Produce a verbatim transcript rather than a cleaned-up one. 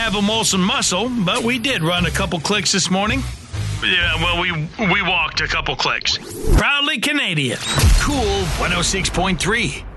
have a Molson muscle, but we did run a couple clicks this morning. Yeah, well, we we walked a couple clicks. Proudly Canadian. Cool one oh six point three.